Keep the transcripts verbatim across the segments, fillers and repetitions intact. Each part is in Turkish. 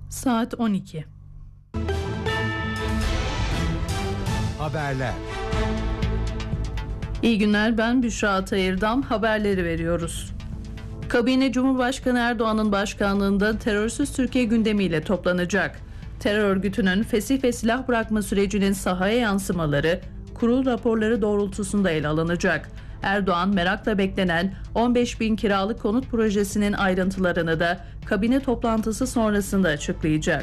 Saat on iki. Haberler. İyi günler, ben Büşra Atayırdam. Haberleri veriyoruz. Kabine Cumhurbaşkanı Erdoğan'ın başkanlığında terörsüz Türkiye gündemiyle toplanacak. Terör örgütünün fesih ve silah bırakma sürecinin sahaya yansımaları, kurul raporları doğrultusunda ele alınacak. Erdoğan merakla beklenen on beş bin kiralık konut projesinin ayrıntılarını da kabine toplantısı sonrasında açıklayacak.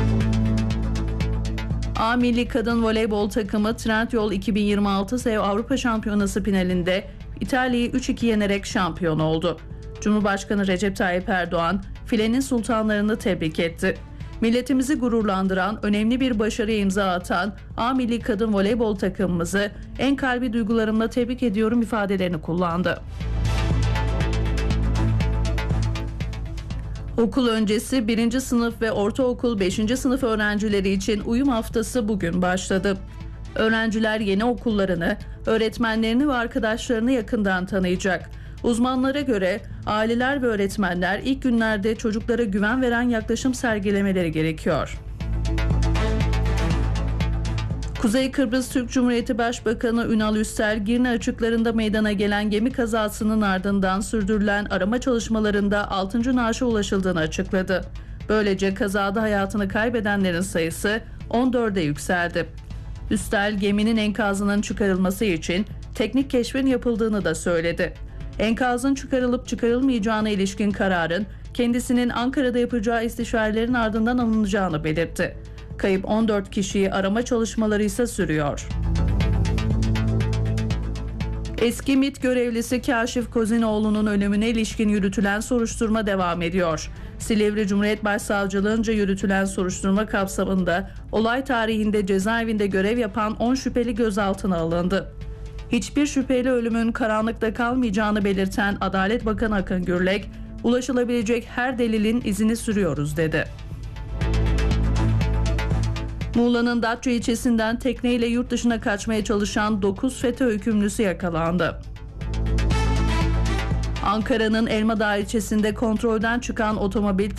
A Milli Kadın Voleybol takımı Trendyol iki bin yirmi altı Sev Avrupa Şampiyonası finalinde İtalya'yı üç iki yenerek şampiyon oldu. Cumhurbaşkanı Recep Tayyip Erdoğan filenin sultanlarını tebrik etti. Milletimizi gururlandıran, önemli bir başarıya imza atan A Milli Kadın Voleybol takımımızı en kalbi duygularımla tebrik ediyorum ifadelerini kullandı. Okul öncesi birinci sınıf ve ortaokul beşinci sınıf öğrencileri için uyum haftası bugün başladı. Öğrenciler yeni okullarını, öğretmenlerini ve arkadaşlarını yakından tanıyacak. Uzmanlara göre aileler ve öğretmenler ilk günlerde çocuklara güven veren yaklaşım sergilemeleri gerekiyor. Kuzey Kıbrıs Türk Cumhuriyeti Başbakanı Ünal Üstel, Girne açıklarında meydana gelen gemi kazasının ardından sürdürülen arama çalışmalarında altıncı naaşa ulaşıldığını açıkladı. Böylece kazada hayatını kaybedenlerin sayısı on dörde yükseldi. Üstel, geminin enkazının çıkarılması için teknik keşfin yapıldığını da söyledi. Enkazın çıkarılıp çıkarılmayacağına ilişkin kararın kendisinin Ankara'da yapacağı istişarelerin ardından alınacağını belirtti. Kayıp on dört kişiyi arama çalışmaları ise sürüyor. Eski MİT görevlisi Kaşif Kozinoğlu'nun ölümüne ilişkin yürütülen soruşturma devam ediyor. Silivri Cumhuriyet Başsavcılığınca yürütülen soruşturma kapsamında olay tarihinde cezaevinde görev yapan on şüpheli gözaltına alındı. Hiçbir şüpheli ölümün karanlıkta kalmayacağını belirten Adalet Bakanı Akın Gürlek, ulaşılabilecek her delilin izini sürüyoruz dedi. Muğla'nın Datça ilçesinden tekneyle yurt dışına kaçmaya çalışan dokuz FETÖ hükümlüsü yakalandı. Ankara'nın Elmadağ ilçesinde kontrolden çıkan otomobil